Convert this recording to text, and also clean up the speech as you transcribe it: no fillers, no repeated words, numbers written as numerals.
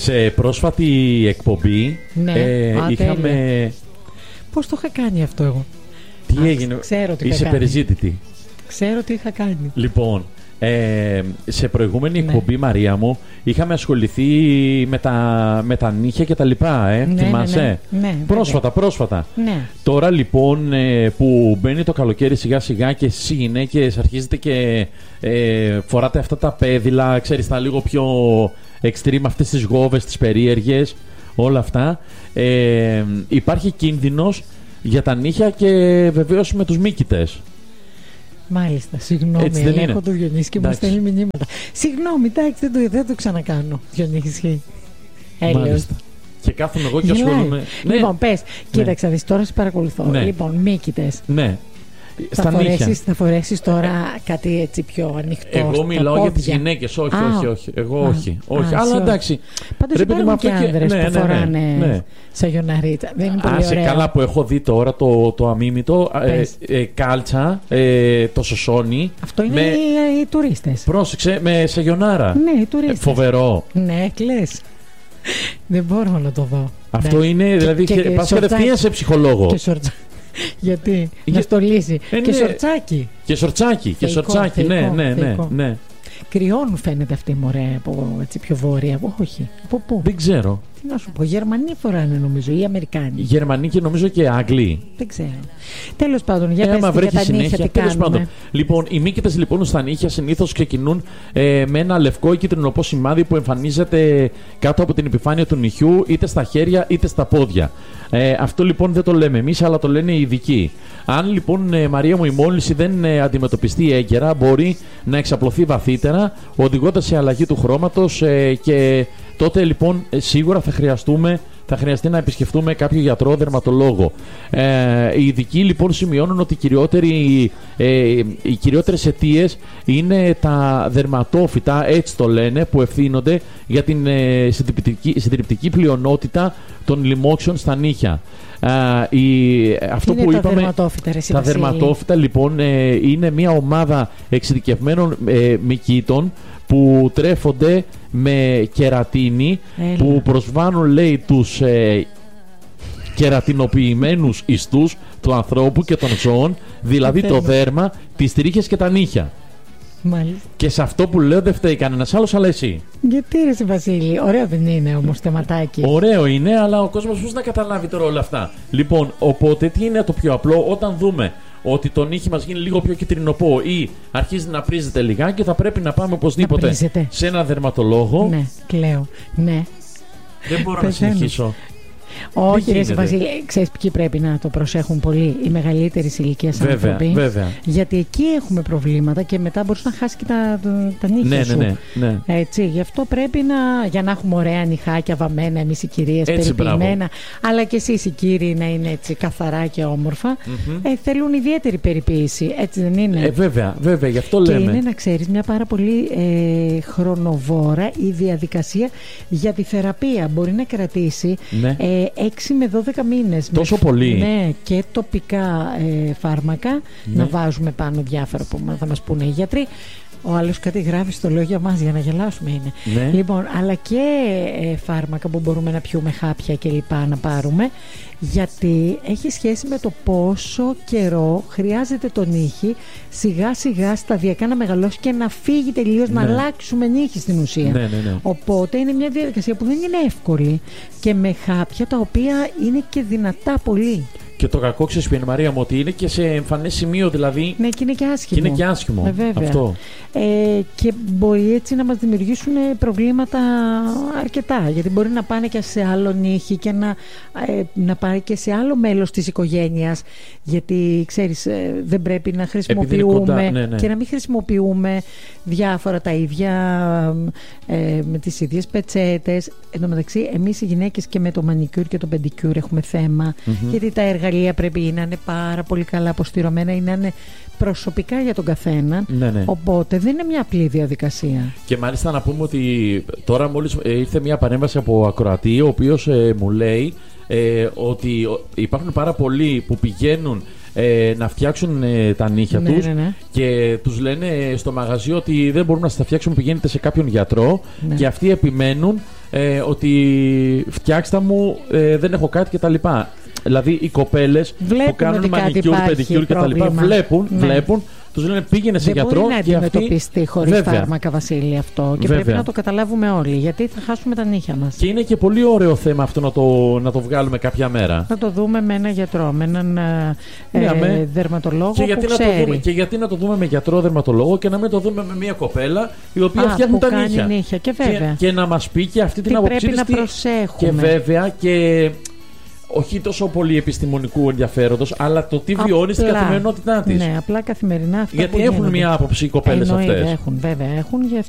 Σε πρόσφατη εκπομπή είχαμε. Πώς το είχα κάνει αυτό εγώ? Τι έγινε? Ξέρω τι Είσαι περιζήτητη. Ξέρω τι είχα κάνει. Λοιπόν, σε προηγούμενη εκπομπή, Μαρία μου, είχαμε ασχοληθεί με τα νύχια και τα λοιπά, θυμάσαι? Ναι, πρόσφατα. Ναι. Τώρα λοιπόν που μπαίνει το καλοκαίρι σιγά σιγά και εσείς οι γυναίκες αρχίζετε και φοράτε αυτά τα πέδιλα, ξέρεις, τα λίγο πιο extreme, αυτές τις γόβες, τις περίεργες, όλα αυτά, υπάρχει κίνδυνος για τα νύχια και βεβαίως με τους μύκητες. Μάλιστα, συγγνώμη, έχω το Διονύση και μου στέλνει μηνύματα. Συγγνώμη, εντάξει, δεν το ξανακάνω, Διονύση. Έλεος. Και κάθομαι εγώ και ασχολούμαι. Λοιπόν, πες, κοίταξα, δεις, τώρα σε παρακολουθώ. Λοιπόν, μύκητες. Ναι. Θα φορέσεις τώρα κάτι έτσι πιο ανοιχτό? Εγώ μιλάω για τις γυναίκες. Όχι. Εγώ όχι. Αλλά εντάξει. Πάντως υπάρχουν και άνδρες που φοράνε σαγιοναρίτσα. Δεν είναι πολύ ωραία? Καλά που έχω δει τώρα το αμίμητο, κάλτσα, το σωσόνι. Αυτό είναι οι τουρίστες. Πρόσεξε, με σαγιονάρα. Ναι, οι τουρίστες. Φοβερό. Ναι, κλαις. Δεν μπορώ να το δω. Αυτό είναι, δηλαδή, πας κατευθείαν σε ψυχολόγο. Γιατί να στολίσει. Και σορτσάκι. Ναι. Κρυώνουν, φαίνεται αυτή η μωρέ από έτσι πιο βόρεια. Όχι. Από πού? Δεν ξέρω. Τι να σου πω, Γερμανοί φοράνε νομίζω ή Αμερικάνοι? Γερμανοί και νομίζω και Άγγλοι. Δεν ξέρω. Τέλος πάντων, για πες για τα νύχια τι κάνουμε. Λοιπόν, οι μύκητες λοιπόν στα νύχια συνήθως ξεκινούν με ένα λευκό ή κυτρινοπό σημάδι που εμφανίζεται κάτω από την επιφάνεια του νυχιού, είτε στα χέρια είτε στα πόδια. Αυτό λοιπόν δεν το λέμε εμείς, αλλά το λένε οι ειδικοί. Αν λοιπόν, Μαρία μου, η μόλυνση δεν αντιμετωπιστεί έγκαιρα, μπορεί να εξαπλωθεί βαθύτερα, οδηγώντας σε αλλαγή του χρώματος και τότε λοιπόν σίγουρα θα χρειαστεί να επισκεφτούμε κάποιο γιατρό δερματολόγο. Οι ειδικοί λοιπόν σημειώνουν ότι οι κυριότερες αιτίες είναι τα δερματόφυτα, έτσι το λένε, που ευθύνονται για την συντριπτική πλειονότητα των λοιμόξεων στα νύχια. Αυτό που είπαμε, τα δερματόφυτα λοιπόν είναι μια ομάδα εξειδικευμένων μυκήτων που τρέφονται με κερατίνη, που προσβάλλουν, λέει, τους κερατινοποιημένους ιστούς του ανθρώπου και των ζώων, δηλαδή το δέρμα, τις τρίχες και τα νύχια. Μάλιστα. Και σε αυτό που λέω δεν φταίει κανένας άλλος, αλλά εσύ. Γιατί ρε Βασίλη, ωραίο δεν είναι όμως θεματάκι? Ωραίο είναι, αλλά ο κόσμος πώς να καταλάβει τώρα όλα αυτά? Λοιπόν, οπότε τι είναι το πιο απλό? Όταν δούμε ότι το νύχι μας γίνει λίγο πιο κυτρινοπό ή αρχίζει να πρίζεται λιγάκι, θα πρέπει να πάμε οπωσδήποτε σε ένα δερματολόγο. Ναι, κλαίω. Ναι. Δεν μπορώ να συνεχίσω. Όχι, ρε Βασίλη, ξέρεις ποιοι πρέπει να το προσέχουν πολύ? Οι μεγαλύτερης ηλικίας άνθρωποι. Βέβαια. Γιατί εκεί έχουμε προβλήματα και μετά μπορείς να χάσεις και τα νύχια σου. Ναι. Έτσι, γι' αυτό πρέπει για να έχουμε ωραία νυχάκια βαμμένα, εμείς οι κυρίες, περιποιημένα, αλλά και εσείς οι κύριοι να είναι έτσι καθαρά και όμορφα. Θέλουν ιδιαίτερη περιποίηση, έτσι δεν είναι? Βέβαια, γι' αυτό λέμε. Και είναι, να ξέρεις, μια πάρα πολύ χρονοβόρα η διαδικασία για τη θεραπεία. Μπορεί να κρατήσει 6 με 12 μήνες. Τόσο πολύ? Ναι, και τοπικά φάρμακα, να βάζουμε πάνω διάφορα που θα μας πούνε οι γιατροί. Ο άλλος κάτι γράφει στο λόγο για μας, για να γελάσουμε είναι. Ναι. Λοιπόν, αλλά και φάρμακα που μπορούμε να πιούμε, χάπια και λοιπά να πάρουμε, γιατί έχει σχέση με το πόσο καιρό χρειάζεται το νύχι σιγά σιγά σταδιακά να μεγαλώσει και να φύγει τελείως, να αλλάξουμε νύχι στην ουσία. Ναι. Οπότε είναι μια διαδικασία που δεν είναι εύκολη και με χάπια τα οποία είναι και δυνατά πολύ. Και το κακό, ξέρεις, Μαρία μου, ότι είναι και σε εμφανές σημείο, δηλαδή. Ναι, και είναι και άσχημο. Και είναι και άσχημο. Βέβαια. Αυτό. Και μπορεί έτσι να μας δημιουργήσουν προβλήματα αρκετά. Γιατί μπορεί να πάνε και σε άλλο νύχι και να πάει και σε άλλο μέλος της οικογένειας. Γιατί ξέρεις, δεν πρέπει να χρησιμοποιούμε και να μην χρησιμοποιούμε διάφορα τα ίδια με τις ίδιες πετσέτες. Εν τω μεταξύ, εμείς οι γυναίκες και με το μανικιούρ και το πεντικιούρ έχουμε θέμα. Γιατί τα εργαλεία πρέπει να είναι πάρα πολύ καλά αποστηρωμένα ή να είναι προσωπικά για τον καθένα. Οπότε δεν είναι μια απλή διαδικασία. Και μάλιστα να πούμε ότι τώρα μόλις ήρθε μια παρέμβαση από ακροατή, ο οποίος μου λέει ότι υπάρχουν πάρα πολλοί που πηγαίνουν να φτιάξουν τα νύχια τους και τους λένε στο μαγαζί ότι δεν μπορούμε να σας τα φτιάξουμε, πηγαίνετε σε κάποιον γιατρό και αυτοί επιμένουν ότι φτιάξτε μου, δεν έχω κάτι κτλ. Δηλαδή οι κοπέλες που κάνουν μανικιούρ, παιδικιούρ κτλ. Βλέπουν, τους λένε πήγαινε σε γιατρό. Δεν μπορεί να αντιμετωπιστεί χωρίς φάρμακα, Βασίλη, αυτό. Και πρέπει να το καταλάβουμε όλοι, γιατί θα χάσουμε τα νύχια μας. Και είναι και πολύ ωραίο θέμα αυτό να το βγάλουμε κάποια μέρα. Να το δούμε με έναν γιατρό, με έναν δερματολόγο που ξέρει. Και γιατί να το δούμε με γιατρό δερματολόγο και να μην το δούμε με μια κοπέλα η οποία φτιάχνει τα νύχια. Και να μας πει και αυτή την άποψή της. Πρέπει να προσέχουμε. Και βέβαια και. Όχι τόσο πολύ επιστημονικού ενδιαφέροντος, αλλά το τι βιώνει στην καθημερινότητά της. Ναι, απλά καθημερινά αυτά. Γιατί έχουν μια άποψη οι κοπέλες αυτές. Έχουν, βέβαια έχουν.